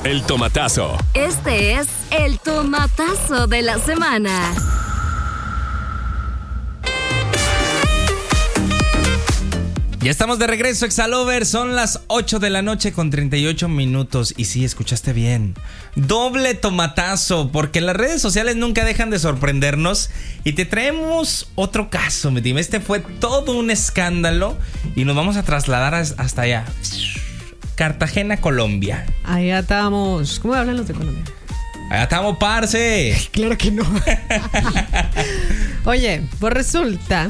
El tomatazo. Este es el tomatazo de la semana. Ya estamos de regreso, Exalover. Son las 8 de la noche con 38 minutos. Y sí, escuchaste bien. Doble tomatazo, porque las redes sociales nunca dejan de sorprendernos. Y te traemos otro caso, mi team. Este fue todo un escándalo. Y nos vamos a trasladar hasta allá. Cartagena, Colombia. Allá estamos. ¿Cómo hablan los de Colombia? Allá estamos, parce. Claro que no. Oye, pues resulta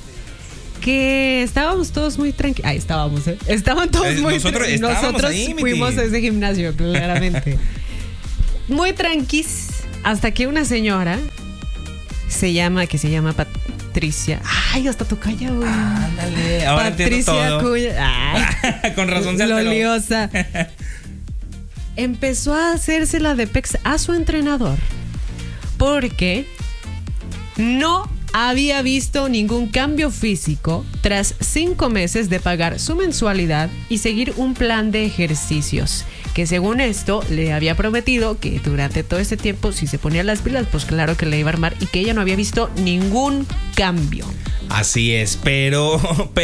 que estábamos todos muy tranquilos. Estábamos, ¿eh? Estaban todos muy tranquilos. Nosotros ahí, fuimos a ese gimnasio, claramente. Muy tranquis. Hasta que una señora que se llama Patricia. Ay, hasta tu calla, güey. Ándale, ahora Patricia Cuya. Ay, con razón se alteró. Loliosa. Empezó a hacerse la de pex a su entrenador porque no había visto ningún cambio físico tras 5 meses de pagar su mensualidad y seguir un plan de ejercicios que, según esto, le había prometido que durante todo este tiempo, si se ponía las pilas, pues claro que le iba a armar, y que ella no había visto ningún cambio. Así es, pero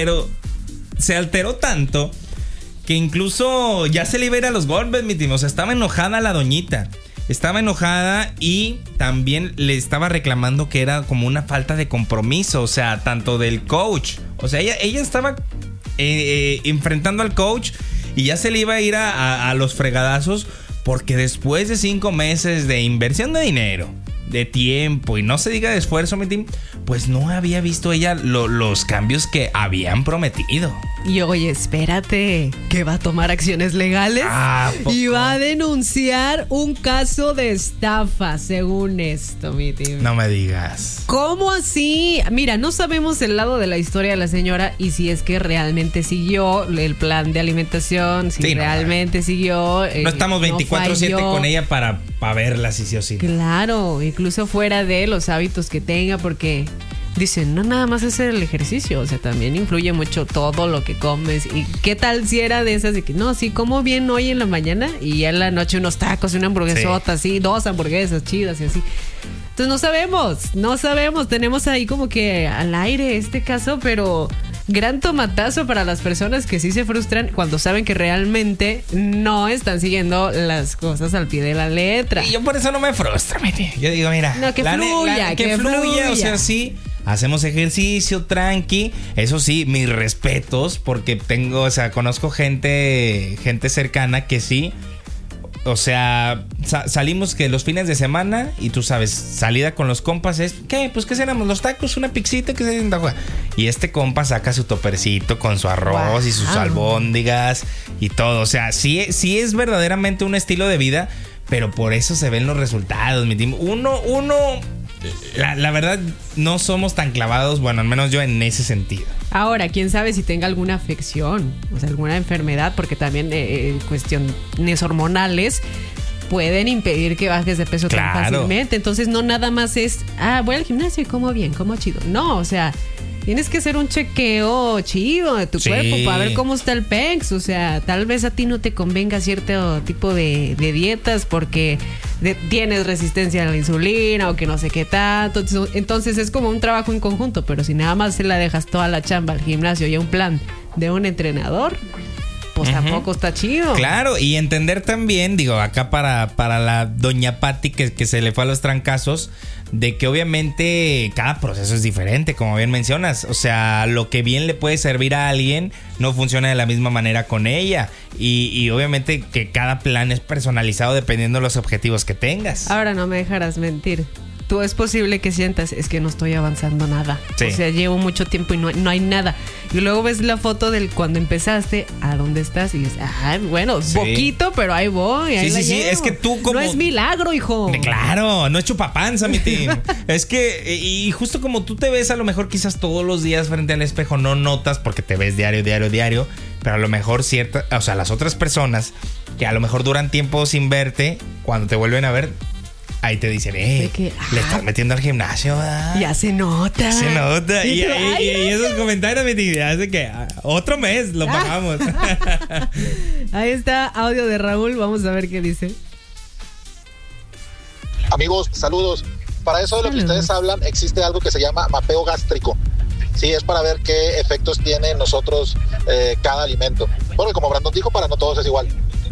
se alteró tanto que incluso ya se le iba a ir a los golpes, mi tío. O sea, estaba enojada la doñita. Estaba enojada y también le estaba reclamando que era como una falta de compromiso, o sea, tanto del coach. O sea, ella estaba enfrentando al coach y ya se le iba a ir a los fregadazos, porque después de 5 meses de inversión de dinero, de tiempo y no se diga de esfuerzo, mi team, pues no había visto ella los cambios que habían prometido. Y oye, espérate, que va a tomar acciones legales y va a denunciar un caso de estafa, según esto, mi team. No me digas. ¿Cómo así? Mira, no sabemos el lado de la historia de la señora y si es que realmente siguió el plan de alimentación, si realmente siguió. No estamos 24/7 con ella para verla, si sí o sí. Claro, incluso fuera de los hábitos que tenga, porque dicen, no nada más es el ejercicio, o sea, también influye mucho todo lo que comes. ¿Y qué tal si era de esas de que no, sí, como bien hoy en la mañana y ya en la noche unos tacos y una hamburguesota, así, 2 hamburguesas chidas y así? Entonces no sabemos, tenemos ahí como que al aire este caso, pero gran tomatazo para las personas que sí se frustran cuando saben que realmente no están siguiendo las cosas al pie de la letra. Y yo por eso no me frustro, yo digo, mira, no, que fluya, o sea, sí. Hacemos ejercicio, tranqui. Eso sí, mis respetos, porque conozco gente cercana que sí. O sea, salimos que los fines de semana y tú sabes, salida con los compas es, ¿qué? Pues ¿qué cenamos? Los tacos, una pixita, ¿qué se sienta? Y este compa saca su topercito con su arroz y sus albóndigas y todo. O sea, sí es verdaderamente un estilo de vida, pero por eso se ven los resultados, mi team. La verdad, no somos tan clavados, bueno, al menos yo en ese sentido. Ahora, quién sabe si tenga alguna afección, o sea, alguna enfermedad, porque también cuestiones hormonales pueden impedir que bajes de peso tan fácilmente. Entonces, no nada más es, voy al gimnasio y como bien, como chido. No, o sea, tienes que hacer un chequeo chido de tu cuerpo para ver cómo está el PEX. O sea, tal vez a ti no te convenga cierto tipo de dietas porque tienes resistencia a la insulina o que no sé qué tanto. Entonces es como un trabajo en conjunto. Pero si nada más se la dejas toda la chamba al gimnasio y a un plan de un entrenador, pues tampoco está chido. Claro, y entender también, digo, acá para la doña Patti que se le fue a los trancazos, de que obviamente cada proceso es diferente, como bien mencionas. O sea, lo que bien le puede servir a alguien no funciona de la misma manera con ella. Y obviamente que cada plan es personalizado dependiendo de los objetivos que tengas. Ahora no me dejarás mentir. Tú es posible que sientas, es que no estoy avanzando nada. O sea, llevo mucho tiempo y no hay nada. Y luego ves la foto del cuando empezaste, a dónde estás, y dices, bueno, poquito, pero ahí voy. Ahí sí, es que tú como... No es milagro, hijo. Claro, no es chupapanza, mi team. Es que, y justo como tú te ves a lo mejor quizás todos los días frente al espejo, no notas porque te ves diario, pero a lo mejor las otras personas que a lo mejor duran tiempo sin verte, cuando te vuelven a ver, ahí te dicen, le estás metiendo al gimnasio, ¿verdad? Ya se nota. Ya se nota. Y esos comentarios me hacen que otro mes lo pagamos. Ahí está, audio de Raúl. Vamos a ver qué dice. Amigos, saludos. Para eso de lo que ustedes hablan, existe algo que se llama mapeo gástrico. Sí, es para ver qué efectos tiene en nosotros cada alimento. Porque como Brandon dijo, para no todos es igual.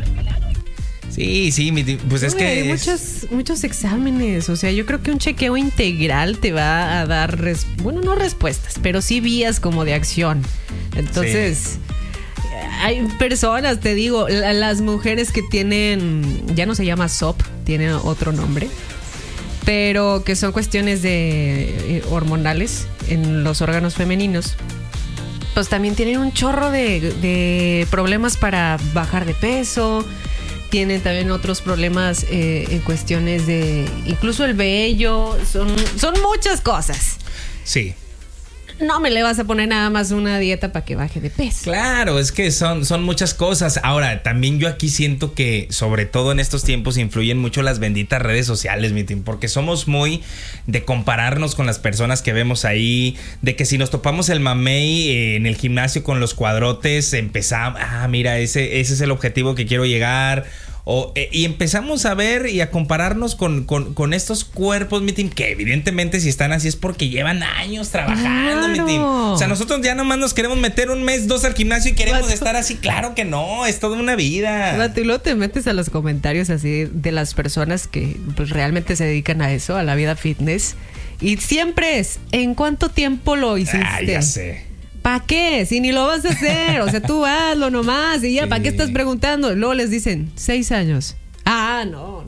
Sí, pues es que... Hay muchos exámenes. O sea, yo creo que un chequeo integral te va a dar, no respuestas, pero sí vías como de acción. Entonces... Hay personas, te digo, las mujeres que tienen, ya no se llama SOP, tiene otro nombre, pero que son cuestiones de hormonales en los órganos femeninos, pues también tienen un chorro de problemas para bajar de peso. Tienen también otros problemas en cuestiones de incluso el vello. Son muchas cosas. Sí. No me le vas a poner nada más una dieta para que baje de peso. Claro, es que son muchas cosas. Ahora, también yo aquí siento que, sobre todo en estos tiempos, influyen mucho las benditas redes sociales, mi team, porque somos muy de compararnos con las personas que vemos ahí, de que si nos topamos el mamey en el gimnasio con los cuadrotes, empezamos, mira, ese es el objetivo que quiero llegar. Y empezamos a ver y a compararnos con estos cuerpos, mi team, que evidentemente si están así es porque llevan años trabajando, mi team. O sea, nosotros ya nomás nos queremos meter un mes, 2 al gimnasio y queremos estar así. Claro que no, es toda una vida. Tú luego te metes a los comentarios así de las personas que pues realmente se dedican a eso, a la vida fitness. Y siempre es, ¿en cuánto tiempo lo hiciste? Ya sé. ¿Para qué? Si ni lo vas a hacer. O sea, tú hazlo nomás y ya, sí. ¿Para qué estás preguntando? Luego les dicen, 6 años. No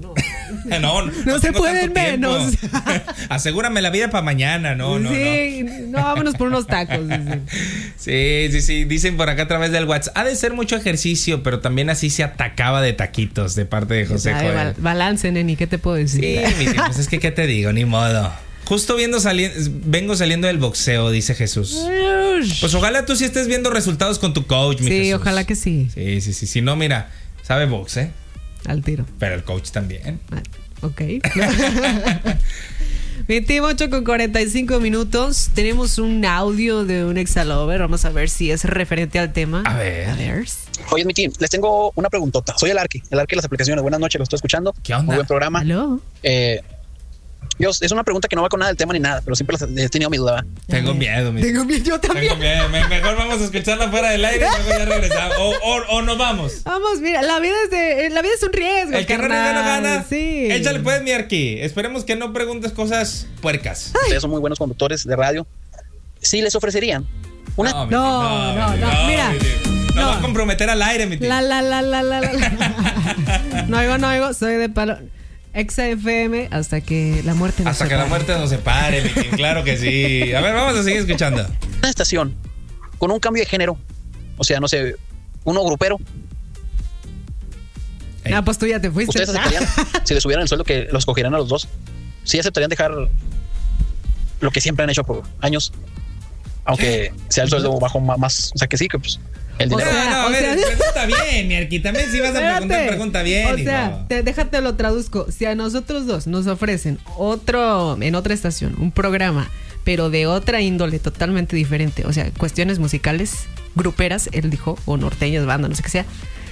se pueden menos. Asegúrame la vida para mañana. No, vámonos por unos tacos. Sí. Dicen por acá a través del WhatsApp. Ha de ser mucho ejercicio, pero también así se atacaba de taquitos de parte de José Joel. Balance, neni, ¿qué te puedo decir? Sí, mi tío, pues es que, ¿qué te digo? Ni modo. Justo vengo saliendo del boxeo, dice Jesús. Pues ojalá tú sí estés viendo resultados con tu coach, mi Jesús. Sí, ojalá que sí. Sí. Si no, mira, sabe box, al tiro. Pero el coach también. Ok. 28:45. Tenemos un audio de un exalover. Vamos a ver si es referente al tema. A ver. Oye, mi team, les tengo una preguntota. Soy el Arqui de las aplicaciones. Buenas noches, lo estoy escuchando. ¿Qué onda? Muy buen programa. ¿Aló? Dios, es una pregunta que no va con nada del tema ni nada, pero siempre he tenido mi duda. ¿Va? Tengo miedo, yo también. Tengo miedo. Mejor vamos a escucharla fuera del aire y luego ya regresamos. O nos vamos. Vamos, mira, la vida es un riesgo. El que arriesga no gana. Sí. Échale pues, mi Arqui. Esperemos que no preguntes cosas puercas. Ustedes son muy buenos conductores de radio. Sí, les ofrecerían una... No, mira. No va a comprometer al aire, mi tío. No oigo, soy de palo. XFM hasta que la muerte nos separe. Hasta que la muerte nos separe, mi tío. Claro que sí. A ver, vamos a seguir escuchando. Una estación con un cambio de género. O sea, no sé, uno grupero. Pues tú ya te fuiste. ¿Ustedes aceptarían, si les subieran el sueldo, que los cogieran a los dos? ¿Sí aceptarían dejar lo que siempre han hecho por años? Aunque sea el sueldo bajo más. O sea, que sí, que pues el dinero. Pregunta bien, mi Arqui. También si vas a pregunta bien. O sea, déjate lo traduzco. Si a nosotros dos nos ofrecen en otra estación, un programa, pero de otra índole totalmente diferente, o sea, cuestiones musicales, gruperas, él dijo, o norteñas, banda, no sé qué sea,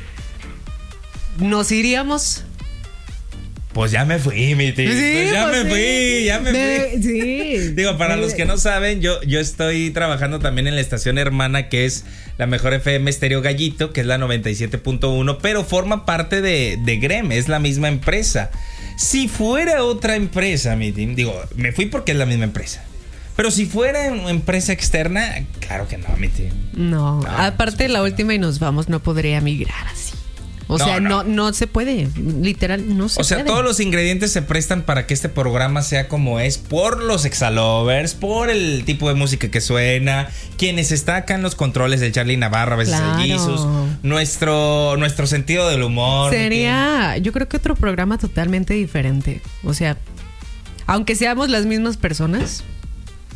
¿nos iríamos? Pues ya me fui, mi tío. Sí, ya me fui. Sí. Digo, para los que no saben, yo estoy trabajando también en la estación hermana, que es la mejor FM Estéreo Gallito, que es la 97.1, pero forma parte de GREM, es la misma empresa. Si fuera otra empresa, mi team, digo, me fui porque es la misma empresa. Pero si fuera una empresa externa, claro que no, mi team. No, aparte la última y nos vamos, no podría migrar así. O sea, no se puede, literal, no se puede. O sea, todos los ingredientes se prestan para que este programa sea como es, por los exalovers, por el tipo de música que suena, quienes está acá en los controles, el Charlie Navarro, a veces el Jesus, nuestro sentido del humor. Sería, yo creo que otro programa totalmente diferente. O sea, aunque seamos las mismas personas,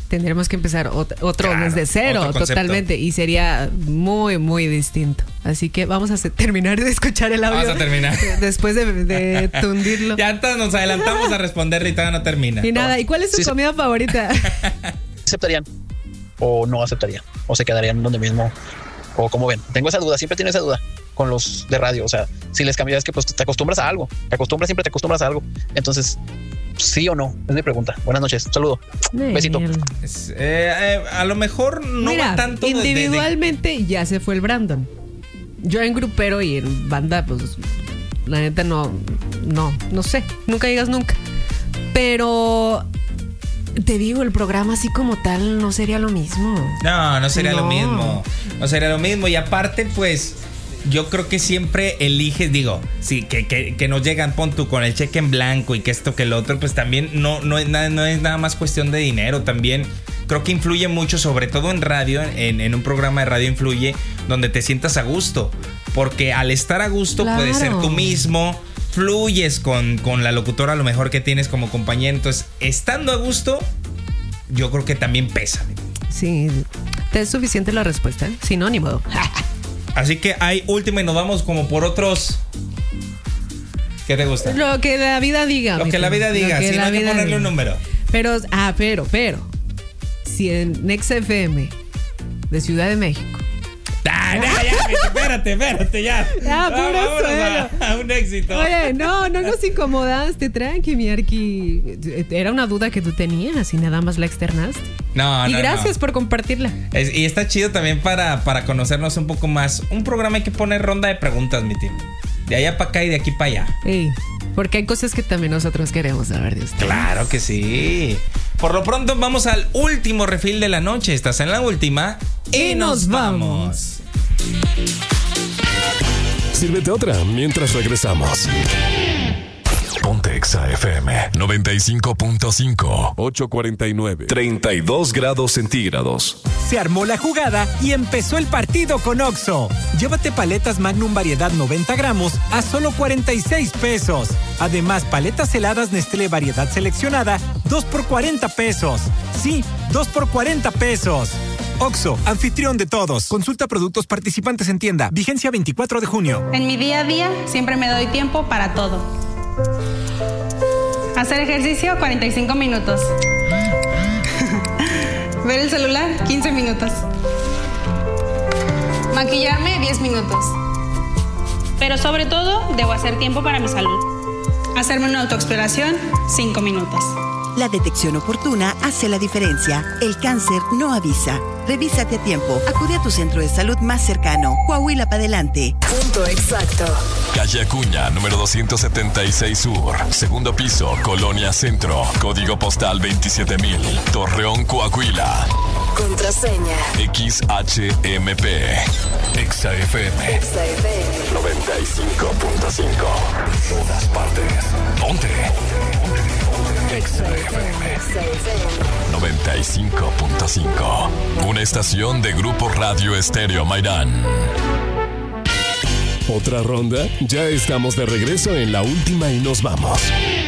tendremos que empezar otro desde cero, otro totalmente. Y sería muy, muy distinto. Así que vamos a terminar de escuchar el audio. Vamos a terminar. Después de tundirlo. Ya entonces nos adelantamos a responderle y todavía no termina. Y nada, ¿y cuál es tu comida favorita? ¿Aceptarían o no aceptarían? ¿O se quedarían donde mismo? ¿O cómo ven? Tengo esa duda, siempre tengo esa duda con los de radio. O sea, si les cambias, es que pues te acostumbras a algo. Siempre te acostumbras a algo. Entonces, ¿sí o no? Es mi pregunta. Buenas noches. Un saludo. Besito. A lo mejor no va tanto individualmente ya se fue el Brandon. Yo en grupero y en banda, pues la neta no sé. Nunca digas nunca. Pero te digo, el programa así como tal no sería lo mismo. No sería lo mismo. No sería lo mismo. Y aparte, pues, yo creo que siempre eliges, digo, sí, que nos llegan, pon tú con el cheque en blanco y que esto, que el otro, pues también no es nada más cuestión de dinero. También creo que influye mucho, sobre todo en radio, en un programa de radio influye donde te sientas a gusto. Porque al estar a gusto puedes ser tú mismo, fluyes con la locutora a lo mejor que tienes como compañero. Entonces, estando a gusto, yo creo que también pesa. Sí, te es suficiente la respuesta, ¿eh? Sinónimo. Así que hay última y nos vamos como por otros. ¿Qué te gusta? Lo que la vida diga. Lo que la vida diga, si no hay que ponerle un número. Pero, si en Nexa FM de Ciudad de México. Espérate, ya. Vámonos a un éxito. Oye, no nos incomodaste, tranqui, mi Arqui. Era una duda que tú tenías y nada más la externaste. Y gracias por compartirla. Y está chido también para conocernos un poco más. Un programa hay que poner ronda de preguntas, mi team. De allá para acá y de aquí para allá. Porque hay cosas que también nosotros queremos saber de ustedes. Claro que sí. Por lo pronto vamos al último refill de la noche. Estás en la última y nos vamos. Sírvete otra mientras regresamos. Ponte Exa FM 95.5, 849, 32 grados centígrados. Se armó la jugada y empezó el partido con Oxxo. Llévate paletas Magnum variedad 90 gramos a solo 46 pesos. Además, paletas heladas Nestlé variedad seleccionada, 2 por 40 pesos. Sí, 2 por 40 pesos. Oxxo, anfitrión de todos. Consulta productos participantes en tienda. Vigencia 24 de junio. En mi día a día siempre me doy tiempo para todo. Hacer ejercicio, 45 minutos. Ver el celular, 15 minutos. Maquillarme, 10 minutos. Pero sobre todo, debo hacer tiempo para mi salud. Hacerme una autoexploración, 5 minutos. La detección oportuna hace la diferencia. El cáncer no avisa. Revísate a tiempo. Acude a tu centro de salud más cercano. Coahuila para adelante. Punto exacto. Calle Acuña, número 276 Sur. Segundo piso, Colonia Centro. Código postal 27000. Torreón, Coahuila. Contraseña. XHMP. Exa FM. Exa FM. 95.5. En todas partes. Ponte. Exa FM 95.5. Una estación de Grupo Radio Estéreo Mairán. ¿Otra ronda? Ya estamos de regreso en la última y nos vamos.